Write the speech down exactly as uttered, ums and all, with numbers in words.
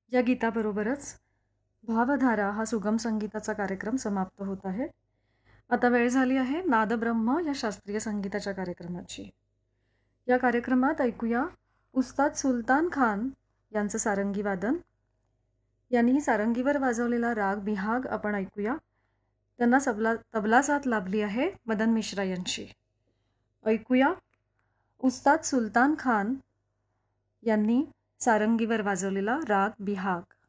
या गीताबरोबरच भावधारा हा सुगम संगीताचा कार्यक्रम समाप्त होत आहे. आता वेळ झाली आहे नादब्रह्म या शास्त्रीय संगीताच्या कार्यक्रमाची. या कार्यक्रमात ऐकूया उस्ताद सुलतान खान यांचं सारंगी वादन. यांनी सारंगीवर वाजवलेला राग बिहाग आपण ऐकूया. त्यांना सबला तबला साथ लाभली आहे मदन मिश्रा यांची. ऐकूया उस्ताद सुलतान खान यांनी सारंगीवर वाजवलेला राग बिहाग.